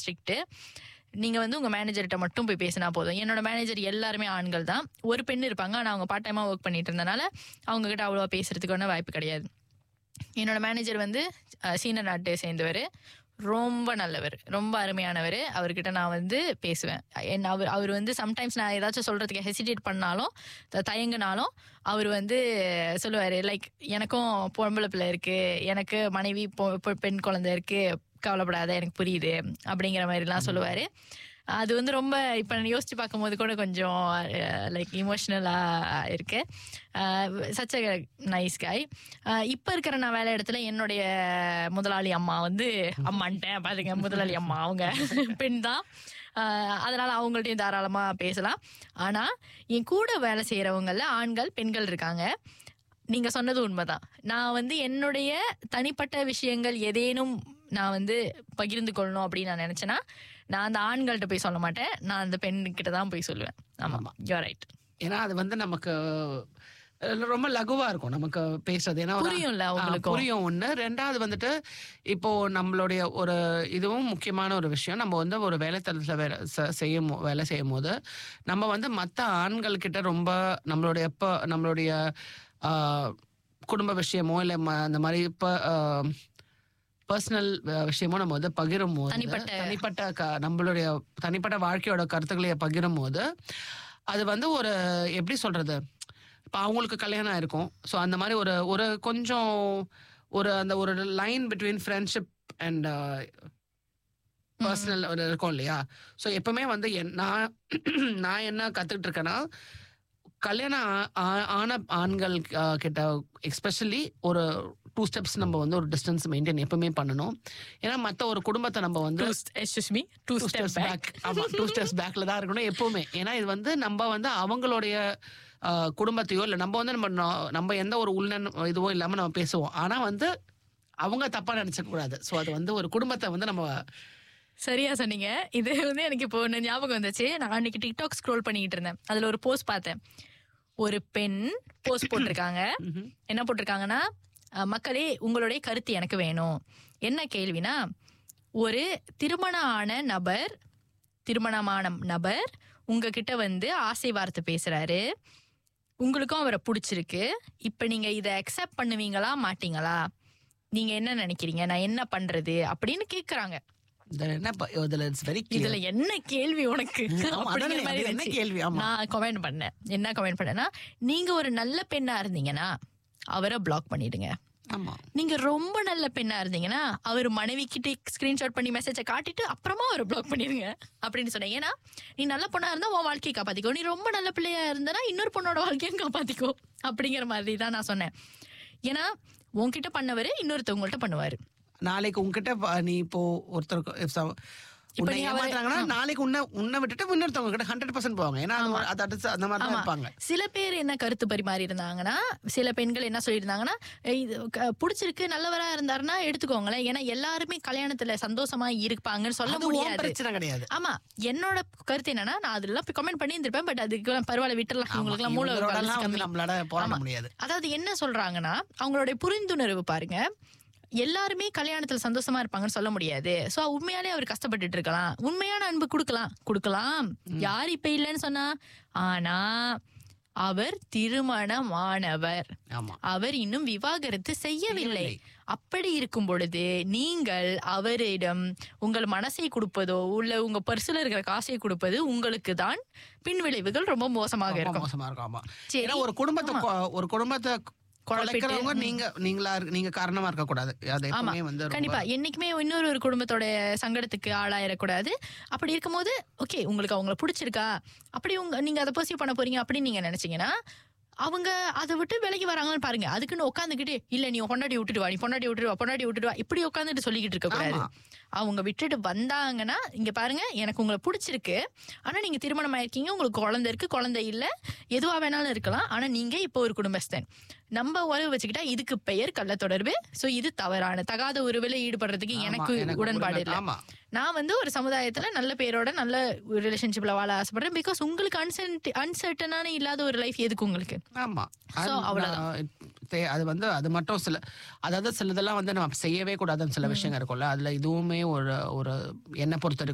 Strict. நீங்க வந்து உங்க மேனேஜர்கிட்ட மட்டும் போய் பேசினா போதும். என்னோட மேனேஜர் எல்லாருமே ஆண்கள் தான். ஒரு பெண் இருப்பாங்க, ஆனா அவங்க பார்ட் டைமா ஒர்க் பண்ணிட்டு இருந்தனால அவங்க கிட்ட அவ்வளவா பேசுறதுக்கான வாய்ப்பு கிடையாது. என்னோட மேனேஜர் வந்து சீன நாட்டை சேர்ந்தவர், ரொம்ப நல்லவர், ரொம்ப அருமையானவர். அவர்கிட்ட நான் வந்து பேசுவேன். அவர் வந்து சம்டைம்ஸ் நான் ஏதாச்சும் சொல்றதுக்கு ஹெசிடேட் பண்ணாலும், தயங்கினாலும் அவர் வந்து சொல்லுவாரு, லைக் எனக்கும் பொம்பளை பிள்ளை இருக்கு, எனக்கு மனைவி பெண் குழந்தை இருக்கு, கவலைப்படாத, எனக்கு புரியுது அப்படிங்கிற மாதிரிலாம் சொல்லுவாரு. அது வந்து ரொம்ப இப்ப யோசிச்சு பார்க்கும் போது கூட கொஞ்சம் லைக் இமோஷனலா இருக்கு. சச் அ நைஸ் காய். இப்ப இருக்கிற நான் வேலை இடத்துல என்னுடைய முதலாளி அம்மா வந்து அம்மான்ட்டேன் பாருங்க, முதலாளி அம்மா அவங்க பெண் தான். அதனால அவங்கள்ட்டையும் தாராளமா பேசலாம். ஆனா என் கூட வேலை செய்யறவங்கல ஆண்கள் பெண்கள் இருக்காங்க. நீங்க சொன்னது உண்மைதான். நான் வந்து என்னுடைய தனிப்பட்ட விஷயங்கள் ஏதேனும் நான் வந்து பகிர்ந்து கொள்ளணும் அப்படின்னு நான் நினைச்சேன்னா, நான் அந்த ஆண்கள்ட்ட போய் சொல்ல மாட்டேன், நான் அந்த பெண்கிட்ட தான் போய் சொல்லுவேன். ஆமா, யூ ரைட். ஏன்னா அது வந்து நமக்கு ரொம்ப லகுவா இருக்கும் நமக்கு பேசுறது. ஏன்னா புரியும்ல உங்களுக்கு, புரியும். ஒண்ணு. ரெண்டாவது வந்துட்டு இப்போ நம்மளுடைய ஒரு இதுவும் முக்கியமான ஒரு விஷயம். நம்ம வந்து ஒரு வேலைத்தளத்துல வேலை செய்யும் போது நம்ம வந்து மற்ற ஆண்கள் கிட்ட ரொம்ப நம்மளுடைய குடும்ப விஷயமோ இல்லை அந்த மாதிரி பர்சனல் விஷயமோ நம்ம வந்து பகிரும் போது, நம்மளுடைய தனிப்பட்ட வாழ்க்கையோட கருத்துக்களை பகிரும் போது அது வந்து ஒரு எப்படி சொல்றது, இப்போ அவங்களுக்கு கல்யாணம் ஆயிருக்கும். ஸோ அந்த மாதிரி ஒரு கொஞ்சம் அந்த ஒரு line between friendship and personal இருக்கும் இல்லையா? ஸோ எப்பவுமே வந்து நான் என்ன கத்துக்கிட்டு இருக்கேன்னா, கல்யாணம் ஆன ஆண்கள் கிட்ட எஸ்பெஷலி ஒரு 2 steps நம்ம வந்து ஒரு டிஸ்டன்ஸ் மெயின்டைன் எப்பவுமே பண்ணணும். ஏன்னா மற்ற ஒரு குடும்பத்தை நம்ம வந்து 2 steps பேக்ல தான் இருக்கணும் எப்பவுமே. ஏன்னா இது வந்து நம்ம வந்து அவங்களுடைய குடும்பத்தையோ இல்லை நம்ம வந்து நம்ம எந்த ஒரு இதுவோ இல்லாம நம்ம பேசுவோம். ஆனா வந்து அவங்க தப்பா நினைச்ச கூடாது. ஸோ அது வந்து ஒரு குடும்பத்தை வந்து நம்ம சரியா சொன்னீங்க. இது வந்து எனக்கு இப்போ ஒன்று ஞாபகம் வந்துச்சு. நான் அன்னைக்கு டிக்டாக் ஸ்க்ரோல் பண்ணிட்டு இருந்தேன். அதுல ஒரு போஸ்ட் பார்த்தேன். ஒரு பெண் போஸ்ட் போட்டிருக்காங்க. என்ன போட்டிருக்காங்கன்னா, மக்களே உங்களுடைய கருத்து எனக்கு வேணும். என்ன கேள்வினா, ஒரு திருமணமான நபர் உங்ககிட்ட வந்து ஆசை வார்த்தை பேசுறாரு, உங்களுக்கும் அவரை பிடிச்சிருக்கு. இப்ப நீங்க இதை அக்செப்ட் பண்ணுவீங்களா மாட்டீங்களா? நீங்க என்ன நினைக்கிறீங்க, நான் என்ன பண்றது அப்படின்னு கேக்குறாங்க. இதுல என்ன கேள்வி உனக்கு அப்படிங்கிற மாதிரி நான் கமெண்ட் பண்ணேன். என்ன கமெண்ட் பண்ணேன்னா, நீங்க ஒரு நல்ல பெண்ணா இருந்தீங்கன்னா அவரை பிளாக் பண்ணிடுங்க. நீங்க ரொம்ப நல்ல பெண்ணா இருந்தீங்கன்னா அவர் மனைவி கிட்ட ஸ்கிரீன்ஷாட் பண்ணி மெசேஜை காட்டிட்டு அப்புறமா அவரை பிளாக் பண்ணிடுங்க அப்படின்னு சொன்னேன். ஏன்னா நீ நல்ல பொண்ணா இருந்தா உன் வாழ்க்கையை காப்பாத்திக்கோ, நீ ரொம்ப நல்ல பிள்ளையா இருந்தா இன்னொரு பொண்ணோட வாழ்க்கையும் காப்பாத்திக்கோ அப்படிங்கிற மாதிரி தான் நான் சொன்னேன். ஏன்னா உன்கிட்ட பண்ணவரு இன்னொருத்தவங்கள்ட்ட பண்ணுவாரு. நாளைக்கு உங்ககிட்ட நீ இப்போ ஒருத்தருக்கு நாளைக்கு உன்னை விட்டுட்டு இன்னொருத்தவங்க கிட்ட 100% போவாங்க. ஏன்னா அந்த மாதிரி இருப்பாங்க. சில பேர் என்ன கருத்து பரிமாறி இருந்தாங்கன்னா, சில பெண்கள் என்ன சொல்லியிருந்தாங்கன்னா, இது பிடிச்சிருக்கு நல்லவரா இருந்தாருன்னா எடுத்துக்கோங்களேன், ஏன்னா எல்லாருமே கல்யாணத்துல சந்தோஷமா இருப்பாங்கன்னு சொல்ல முடியாது, பிரச்சனை கிடையாது. ஆமா, என்னோட கருத்து என்னன்னா, நான் அதெல்லாம் கமெண்ட் பண்ணி இருந்திருப்பேன், பட் அதுக்கு பரவாயில்ல விட்டுலாம், இவங்களுக்கு எல்லாம் மூளை. அதாவது என்ன சொல்றாங்கன்னா, அவங்களுடைய புரிந்துணர்வு பாருங்க, எல்லாருமே கல்யாணத்துல சந்தோஷமா இருப்பாங்கன்னு சொல்ல முடியாது. சோ உண்மையாலே அவர் கஷ்டப்பட்டுட்டு இருக்கலாம், உண்மையான அன்பு கொடுக்கலாம், யார் இப்ப இல்லைன்னு சொன்னா. ஆனா அவர் திருமணமானவர், அவர் இன்னும் விவாகரத்து செய்யவில்லை. அப்படி இருக்கும் பொழுது நீங்கள் அவரிடம் உங்கள் மனசை கொடுப்பதோ இல்ல உங்க பர்சுல இருக்கிற காசை கொடுப்பது உங்களுக்கு தான் பின் விளைவுகள் ரொம்ப மோசமாக இருக்கும். ஒரு குடும்பத்தை நீங்க காரணமா இருக்க கூடாது. கண்டிப்பா என்னைக்குமே இன்னொரு குடும்பத்தோட சங்கடத்துக்கு ஆளாயிடக்கூடாது. அப்படி இருக்கும்போது ஓகே, உங்களுக்கு அவங்களை பிடிச்சிருக்கா, அப்படி நீங்க அதை பர்சீவ் பண்ண போறீங்க அப்படின்னு நீங்க நினைச்சீங்கன்னா, அவங்க அதை விட்டு விலகி வராங்கன்னு பாருங்க. அதுக்குன்னு உட்காந்துக்கிட்டு இல்ல நீ பொண்டாட்டி விட்டுட்டு வா, நீ பொண்டாட்டி விட்டுட்டு வா இப்படி உட்காந்துட்டு சொல்லிக்கிட்டு இருக்க கூடாது. அவங்க விட்டுட்டு வந்தாங்கன்னா, இங்க பாருங்க, எனக்கு உங்களை பிடிச்சிருக்கு, ஆனா நீங்க திருமணம் ஆயிருக்கீங்க, உங்களுக்கு குழந்தை இருக்கு, குழந்தை இல்ல, எதுவா வேணாலும் இருக்கலாம், ஆனா நீங்க இப்போ ஒரு குடும்பஸ்தன், நம்ம உறவு வச்சுக்கிட்டா இதுக்கு பெயர் கள்ள தொடர்பு. சோ இது தகாத உறவுல ஈடுபடுறதுக்கு எனக்கு உடன்பாடு இல்லை. நான் வந்து ஒரு சமுதாயத்துல நல்ல பேரோட நல்ல ரிலேஷன்ஷிப்ல வாழ ஆசைப்படுறேன். பிகாஸ் உங்களுக்கு அன்சர்டனான இல்லாத ஒரு லைஃப் எதுக்கு உங்களுக்கு? அது வந்து அது மட்டும் அதாவது சிலதெல்லாம் வந்து நம்ம செய்யவே கூடாதுன்னு சில விஷயங்கள் இருக்கும்ல, அதுல இதுவுமே ஒரு என்னை பொறுத்த